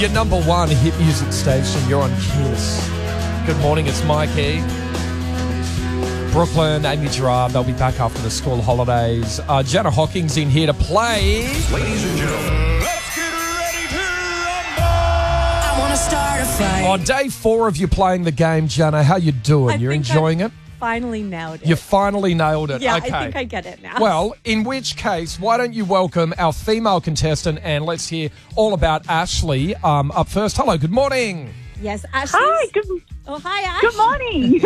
Your number one hit music station. You're on Kiss. Good morning, it's Mikey. Brooklyn, Amy Gerard, they'll be back after the school holidays. Jana Hocking's in here to play. Ladies and gentlemen, let's get ready to rumble! I want to start a fight. On day 4 of you playing the game, Jana, how you doing? You're enjoying it? Finally nailed it. You finally nailed it. Yeah, Okay. I think I get it now. Well, in which case, why don't you welcome our female contestant and let's hear all about Ashley up first. Hello, good morning. Yes, Ashley. Hi, Oh, hi, Ash. good morning.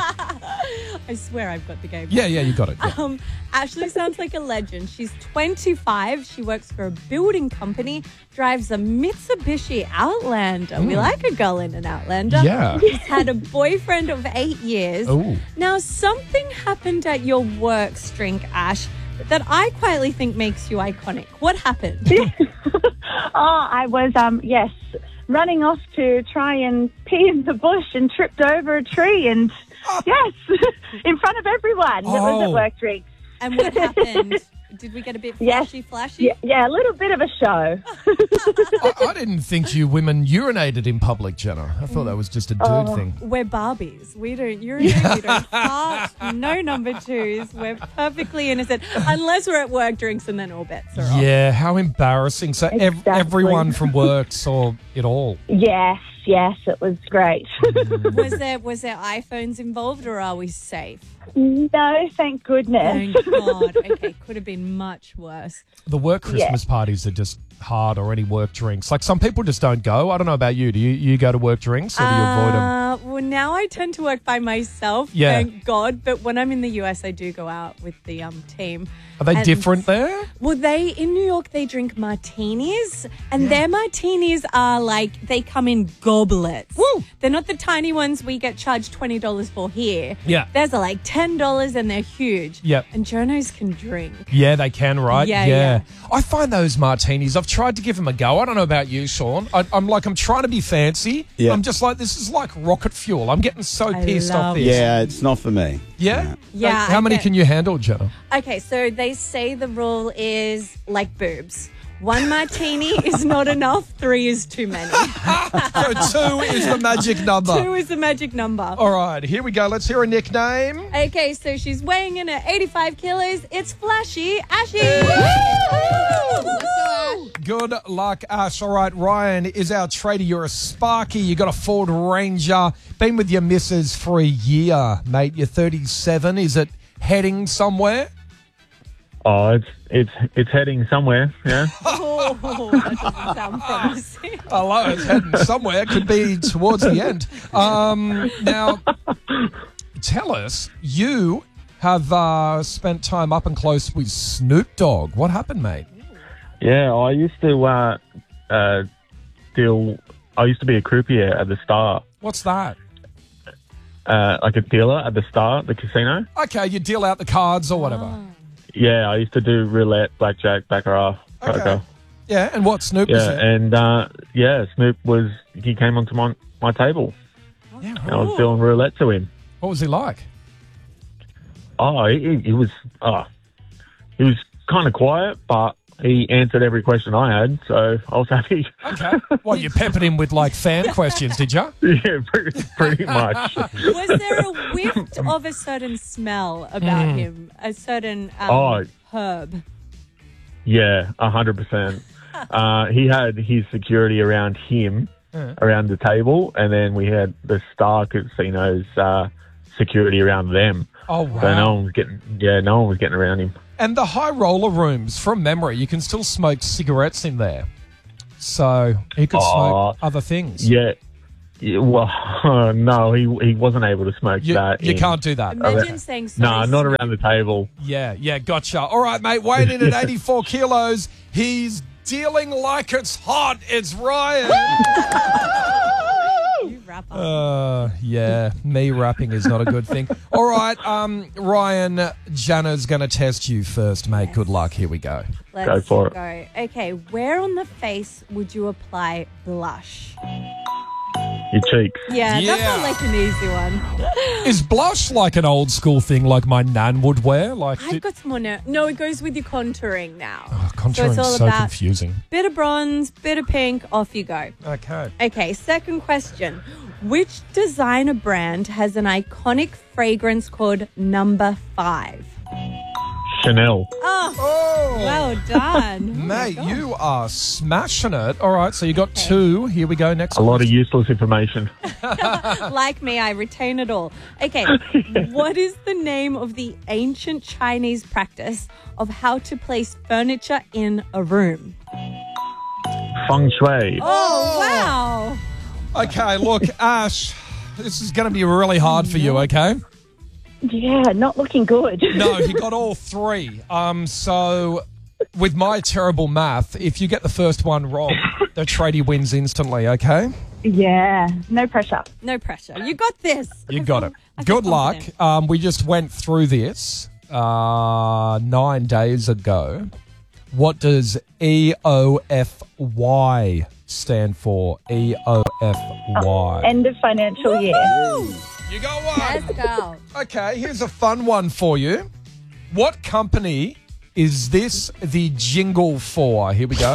I swear I've got the game. Yeah, you got it. Yeah. Ashley sounds like a legend. She's 25. She works for a building company, drives a Mitsubishi Outlander. We like a girl in an Outlander. Yeah. She's had a boyfriend of 8 years. Ooh. Now, something happened at your work drink, Ash, that I quietly think makes you iconic. What happened? I was, running off to try and pee in the bush and tripped over a tree and, yes, in front of everyone. It was at work drinks. And what happened? Did we get a bit Yes. flashy? Yeah, a little bit of a show. I didn't think you women urinated in public, Jenna. I thought that was just a dude thing. We're Barbies. We don't urinate, we don't fart, no number 2s. We're perfectly innocent, unless we're at work drinks and then all bets are off. Yeah, how embarrassing. So Exactly. everyone from work saw it all. Yes, it was great. Was there iPhones involved or are we safe? No, thank goodness. Thank God. Okay, could have been much worse. The work Christmas parties are just hard, or any work drinks. Like, some people just don't go. I don't know about you. Do you go to work drinks, or do you avoid them? Well, now I tend to work by myself, Yeah. thank God. But when I'm in the US, I do go out with the team. Are they And- different there? Well, in New York, they drink martinis, and their martinis are like, they come in goblets. Woo! They're not the tiny ones we get charged $20 for here. Yeah. Theirs are like $10 and they're huge. Yep. And journos can drink. Yeah, they can, right? Yeah. I find those martinis, I've tried to give them a go. I don't know about you, Sean. I'm trying to be fancy. Yeah. I'm just like, this is like rocket fuel. I'm getting so I pissed off love this. Yeah, it's not for me. Yeah? Yeah, How I many get- can you handle, Jenna? Okay, so they say the rule is like boobs. 1 martini is not enough, 3 is too many. So 2 is the magic number. 2 is the magic number. All right, here we go. Let's hear a nickname. Okay, so she's weighing in at 85 kilos. It's Flashy Ashy. Good luck, Ash. All right, Ryan is our trader. You're a Sparky. You got a Ford Ranger. Been with your missus for a year, mate. You're 37. Is it heading somewhere? Oh, it's heading somewhere, yeah. Oh, that doesn't sound promising. Hello, it's heading somewhere. Could be towards the end. Now, tell us, you have spent time up and close with Snoop Dogg. What happened, mate? Yeah, I used to I used to be a croupier at the Star, What's that? like a dealer at the Star, the casino. Okay, you deal out the cards or whatever. Yeah, I used to do roulette, blackjack, baccarat, poker. Okay. Yeah, and what, Snoop is Yeah, there? and Snoop he came onto my table. Yeah, And I was doing roulette to him. what was he like? Oh, he was kind of quiet, but he answered every question I had, so I was happy. Okay. Well, you peppered him with, like, fan questions, did you? Yeah, pretty much. Was there a whiff of a certain smell about him? A certain herb? Yeah, 100%. He had his security around him, around the table, and then we had the Star Casino's security around them. Oh, wow. So no one was getting around him. And the high roller rooms, from memory, you can still smoke cigarettes in there. So he could smoke other things. Yeah. Well, no, he wasn't able to smoke that. You can't do that. Imagine saying sorry. No, not around the table. Yeah, gotcha. All right, mate, weighing in at 84 kilos. He's dealing like it's hot. It's Ryan. You wrap up. Yeah, me rapping is not a good thing. All right, Ryan, Jana's going to test you first, mate. Good luck. Here we go. Let's Go for it. go. Okay, where on the face would you apply blush? Your cheeks. Yeah, Yeah. that felt like an easy one. Is blush like an old school thing like my nan would wear? Like I've got some more now. No, it goes with your contouring now. contouring all is so about- confusing. Bit of bronze, bit of pink, off you go. Okay. Okay, second question. Which designer brand has an iconic fragrance called Number 5? Chanel. Oh, well done. Oh my Mate, gosh. you are smashing it. All right, so you got 2. Here we go. Next A lot of question. useless information. Like me, I retain it all. Okay, what is the name of the ancient Chinese practice of how to place furniture in a room? Feng shui. Oh, wow. Okay, look, Ash, this is going to be really hard for you, okay? Yeah, not looking good. No, he got all 3. So with my terrible math, if you get the first one wrong, the tradie wins instantly, okay? Yeah, no pressure. No pressure. You got this. You got it. I feel Good luck. confident. We just went through this 9 days ago. What does EOFY stand for? EOFY. End of financial year. You got one. Let's go. Okay, here's a fun one for you. What company is this the jingle for? Here we go.